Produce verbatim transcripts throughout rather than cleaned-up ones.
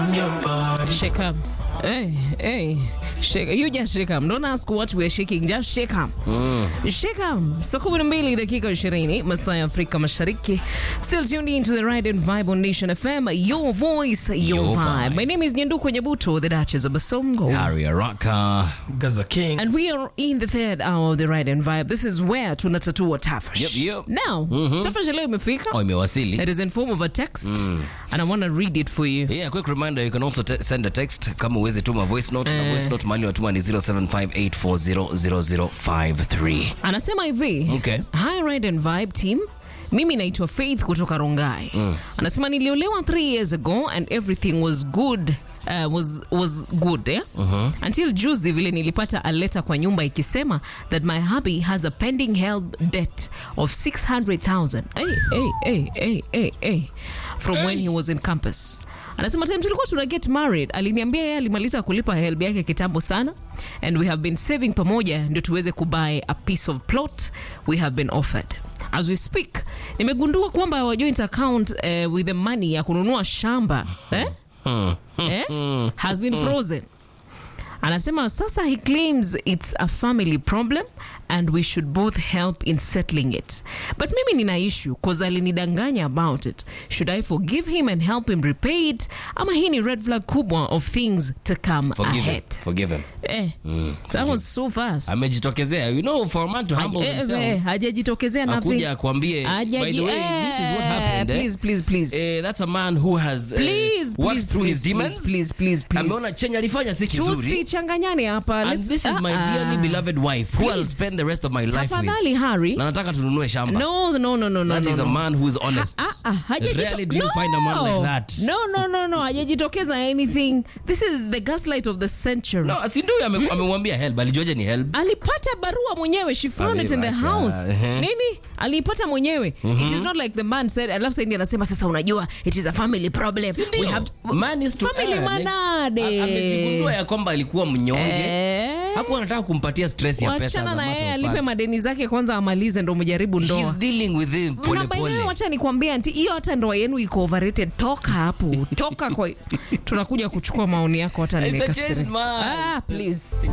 Shake 'em. Hey, hey. Shake. You just shake 'em. Don't ask what we're shaking. Just shake 'em. Mm. Shake 'em. Saa kumi na mbili dakika ishirini masaa ya Afrika Mashariki. Still tuned into the Ride and Vibe on Nation F M. Your voice, your, your vibe. vibe. My name is Nyanduko Nyabuto, the Duchess of Basongo. Harry Araka. Gaza King. And we are in the third hour of the Ride and Vibe. This is where tunatatua tafash. Yep, yep. Now, mm-hmm. tafash leo imefika. Oh, imewasili. It is in form of a text. Mm. And I want to read it for you. Yeah, quick reminder, you can also te- send a text kama uweze tuma voice note. Uh, na voice note mali watuma ni zero seven five eight four zero zero zero five three. Anasema hivi. Okay. Hi Ride and Vibe team. Mimi naitwa Faith kutoka Rongai. Mm. Anasema niliolewa three years ago and everything was good. Uh, was was good eh? Uh-huh. Until juzi vile nilipata a letter kwa nyumba ikisema that my hubby has a pending help debt of six hundred thousand. Hey, hey, hey, hey, hey, hey. From hey. when he was in campus. Anasema time tulikuwa tuna get married, aliniambia yeye alimaliza kulipa help yake kitambo sana and we have been saving pamoja ndio tuweze kubuy a piece of plot we have been offered. As we speak, nimegundua kwamba our joint account uh, with the money ya kununua shamba eh? Hmm. Eh? has been frozen. Anasema sasa he claims it's a family problem and we should both help in settling it. But mimi nina issue cause alinidanganya about it. Should I forgive him and help him repay it? Ama hii ni red flag kubwa of things to come Forgive ahead. Him. Forgive him. Eh, mm, that was so fast. Amejitokezea. You know, for a man to humble eh, themselves. Eh, hajajitokezea nothing. Akuja kuambie, by the way, eh, this is what happened. Eh? Please, please, please. Eh, that's a man who has uh, please, worked please, through please, his demons. Please, please, please. Ameona chenye alifanya si kizuri. Tusichanganyane hapa. And this is my uh, dearly beloved wife who I'll spend the rest of my life with. Tafadhali Harry. Na nataka tununue shamba. No, no, no, no, no. That no, is no. a man who is honest. Ha, uh, uh, Rarely do you no. find a man like that. No, no, no, no. Hajajitokeza anything. This is the gaslight of the century. No, si ndio ame, amemwambia help. Alijuaje ni help? Alipata barua mwenyewe. She found it in the house. Uh-huh. Nini? Alipata mwenyewe. Uh-huh. It is not like the man said. I love saying anasema sasa unajua it is a family problem. Sindio? We have to, man is to family earn. manade. Amejigundua ya kwamba alikuwa mnyonge. Eh. Hakuwa anataka kumpatia stress ya pesa. Wachana na yeye alipe madeni zake kwanza amalize ndo mjaribu ndoa. He's dealing with him pole pole. Na wacha nikwambie anti hiyo hata ndoa yenu iko overrated. Toka hapo. Toka kwa tunakuja kuchukua maoni yako hata nimekasirika. Ah, please.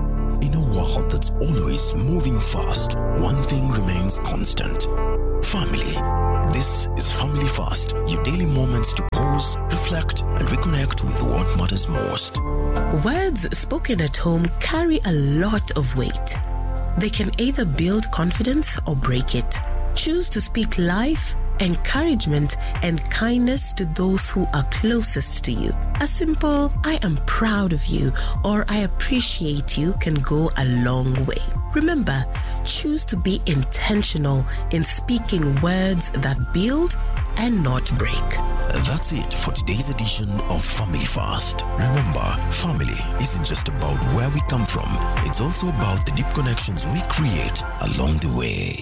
In a world that's always moving fast, one thing remains constant. Family. This is Family Fast, your daily moments to pause, reflect, and reconnect with what matters most. Words spoken at home carry a lot of weight. They can either build confidence or break it. Choose to speak life, encouragement, and kindness to those who are closest to you. A simple, I am proud of you, or I appreciate you can go a long way. Remember, choose to be intentional in speaking words that build and not break. That's it for today's edition of Family Fast. Remember, family isn't just about where we come from. It's also about the deep connections we create along the way.